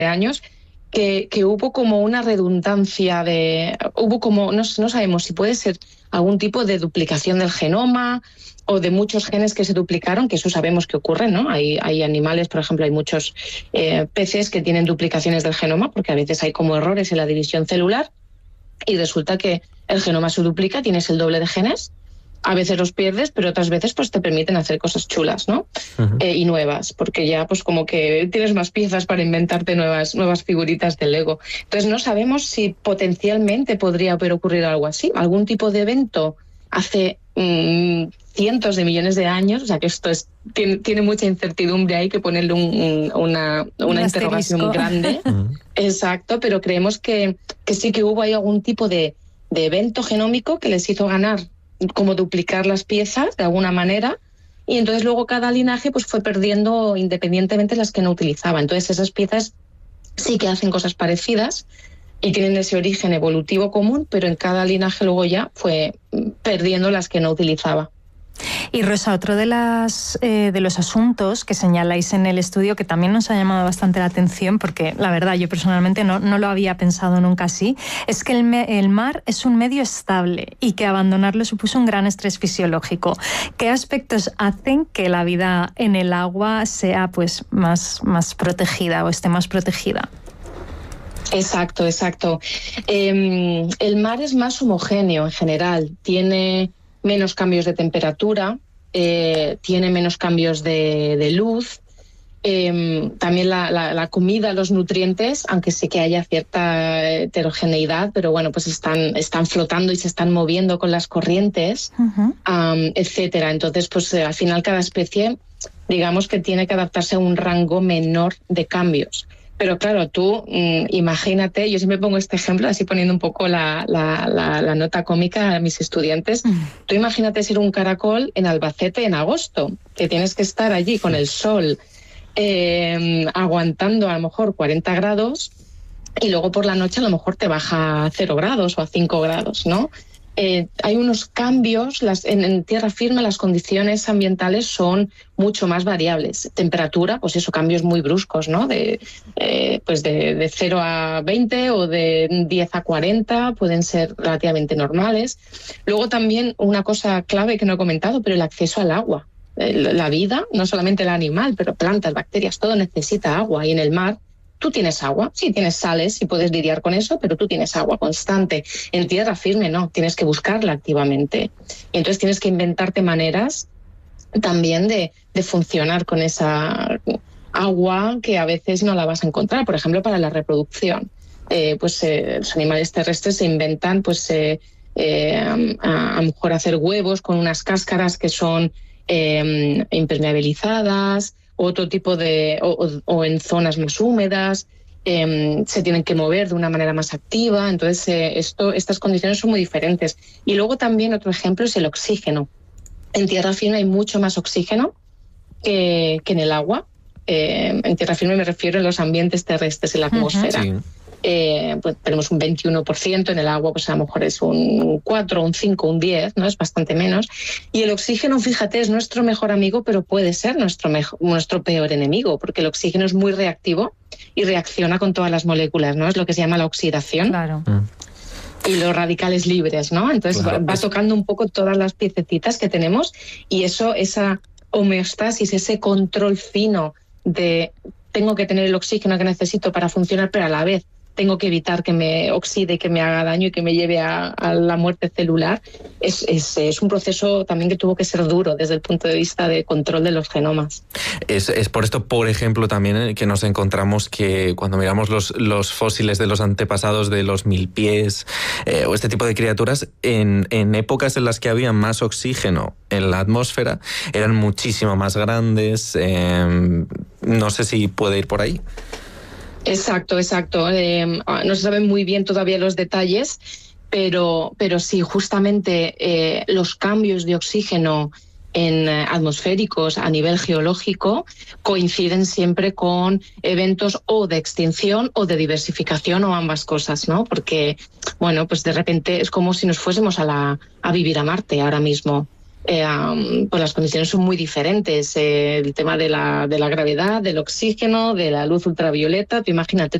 años, que hubo como una redundancia no sabemos si puede ser algún tipo de duplicación del genoma o de muchos genes que se duplicaron, que eso sabemos que ocurre, ¿no? Hay animales, por ejemplo, hay muchos peces que tienen duplicaciones del genoma, porque a veces hay como errores en la división celular y resulta que el genoma se duplica, tienes el doble de genes. A veces los pierdes, pero otras veces pues te permiten hacer cosas chulas, ¿no? Uh-huh. Y nuevas, porque ya pues como que tienes más piezas para inventarte nuevas figuritas del Lego. Entonces no sabemos si potencialmente podría haber ocurrido algo así, algún tipo de evento hace cientos de millones de años, o sea que esto tiene mucha incertidumbre, hay que ponerle una interrogación grande. Uh-huh. Exacto, pero creemos que sí que hubo ahí algún tipo de evento genómico que les hizo ganar, como duplicar las piezas de alguna manera, y entonces luego cada linaje pues fue perdiendo independientemente las que no utilizaba. Entonces esas piezas sí que hacen cosas parecidas y tienen ese origen evolutivo común, pero en cada linaje luego ya fue perdiendo las que no utilizaba. Y Rosa, otro de los asuntos que señaláis en el estudio, que también nos ha llamado bastante la atención, porque la verdad yo personalmente no lo había pensado nunca así, es que el mar es un medio estable y que abandonarlo supuso un gran estrés fisiológico. ¿Qué aspectos hacen que la vida en el agua sea pues más protegida o esté más protegida? Exacto. El mar es más homogéneo en general, tiene menos cambios de temperatura, tiene menos cambios de luz. También la comida, los nutrientes, aunque sí que haya cierta heterogeneidad, pero bueno, pues están flotando y se están moviendo con las corrientes, uh-huh. etcétera. Entonces, pues al final cada especie, digamos que tiene que adaptarse a un rango menor de cambios. Pero claro, tú imagínate, yo siempre pongo este ejemplo, así poniendo un poco la nota cómica a mis estudiantes. Tú imagínate ser un caracol en Albacete en agosto, que tienes que estar allí con el sol, aguantando a lo mejor 40 grados y luego por la noche a lo mejor te baja a 0 grados o a 5 grados, ¿no? Hay unos cambios, en tierra firme las condiciones ambientales son mucho más variables. Temperatura, pues eso, cambios muy bruscos, ¿no? De 0 a 20 o de 10 a 40 pueden ser relativamente normales. Luego también una cosa clave que no he comentado, pero el acceso al agua. La vida, no solamente el animal, pero plantas, bacterias, todo necesita agua. Y en el mar tú tienes agua, sí tienes sales y puedes lidiar con eso, pero tú tienes agua constante. En tierra firme no, tienes que buscarla activamente. Y entonces tienes que inventarte maneras también de funcionar con esa agua que a veces no la vas a encontrar. Por ejemplo, para la reproducción. Los animales terrestres se inventan a lo mejor hacer huevos con unas cáscaras que son impermeabilizadas, otro tipo o en zonas más húmedas, se tienen que mover de una manera más activa. Entonces estas condiciones son muy diferentes. Y luego también otro ejemplo es el oxígeno. En tierra firme hay mucho más oxígeno que en el agua. En tierra firme me refiero a los ambientes terrestres, en la atmósfera. Sí. Pues tenemos un 21%, en el agua pues a lo mejor es un 4, un 5, un 10, ¿no? Es bastante menos. Y el oxígeno, fíjate, es nuestro mejor amigo, pero puede ser nuestro peor enemigo, porque el oxígeno es muy reactivo y reacciona con todas las moléculas, ¿no? Es lo que se llama la oxidación. Claro. Y los radicales libres, ¿no? Entonces va tocando un poco todas las piececitas que tenemos, y esa homeostasis, ese control fino de tengo que tener el oxígeno que necesito para funcionar, pero a la vez tengo que evitar que me oxide, que me haga daño y que me lleve a la muerte celular, es un proceso también que tuvo que ser duro desde el punto de vista de control de los genomas. Es por esto, por ejemplo, también que nos encontramos que cuando miramos los fósiles de los antepasados de los milpies o este tipo de criaturas, en épocas en las que había más oxígeno en la atmósfera, eran muchísimo más grandes. No sé si puede ir por ahí. Exacto. No se saben muy bien todavía los detalles, pero sí, justamente los cambios de oxígeno atmosféricos a nivel geológico coinciden siempre con eventos o de extinción o de diversificación o ambas cosas, ¿no? Porque, bueno, pues de repente es como si nos fuésemos a vivir a Marte ahora mismo. pues las condiciones son muy diferentes. El tema de la gravedad, del oxígeno, de la luz ultravioleta. Tú imagínate